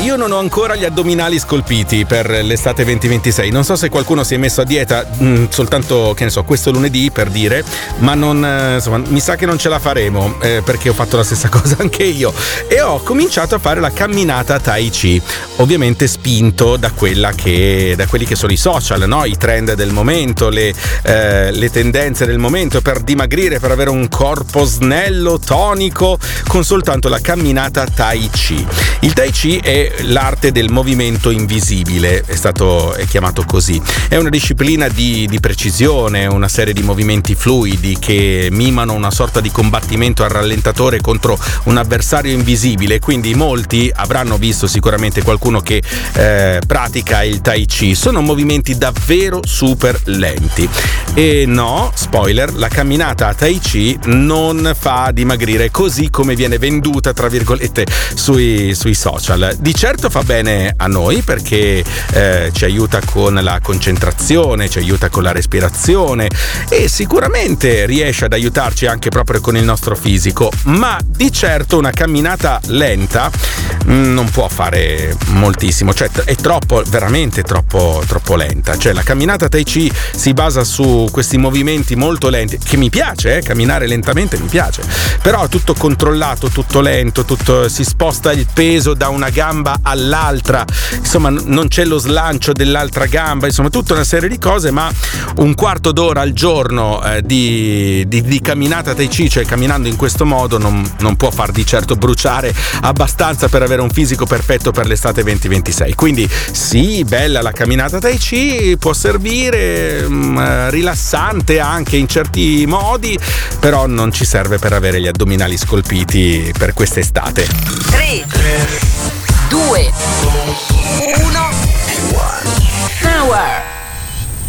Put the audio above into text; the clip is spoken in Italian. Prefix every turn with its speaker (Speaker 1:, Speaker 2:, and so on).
Speaker 1: io non ho ancora gli addominali scolpiti per l'estate 2026. Non so se qualcuno si è messo a dieta soltanto, che ne so, questo lunedì, per dire, ma non, insomma, mi sa che non ce la faremo, perché ho fatto la stessa cosa anche io e ho cominciato a fare la camminata Tai Chi, ovviamente spinto da quelli che sono i social, no? I trend del momento, le tendenze del momento per dimagrire, per avere un corpo snello, tonico, con soltanto la camminata Tai Chi. Il Tai Chi è l'arte del movimento invisibile, è chiamato così. È una disciplina di precisione, una serie di movimenti fluidi che mimano una sorta di combattimento al rallentatore contro un avversario invisibile. Quindi molti avranno visto, sicuramente qualcuno che pratica il Tai Chi, sono movimenti davvero super lenti. E no, spoiler, la camminata a Tai Chi non fa dimagrire così come viene venduta, tra virgolette, sui social. Di certo fa bene a noi perché ci aiuta con la concentrazione, ci aiuta con la respirazione e sicuramente riesce ad aiutarci anche proprio con il nostro fisico, ma di certo una camminata lenta non può fare moltissimo, cioè è veramente troppo lenta. Cioè la camminata Tai Chi si basa su questi movimenti molto lenti, che mi piace, camminare lentamente mi piace, però tutto controllato, tutto lento, si sposta il peso da una gamba all'altra, insomma non c'è lo slancio dell'altra gamba, insomma tutta una serie di cose, ma un quarto d'ora al giorno di camminata Tai Chi, cioè camminando in questo modo, non può far di certo bruciare abbastanza per avere un fisico perfetto per l'estate 2026. Quindi sì, bella la camminata Tai Chi, può servire, rilassante anche in certi modi, però non ci serve per avere gli addominali scolpiti per quest'estate.
Speaker 2: 3, 2, 1 Power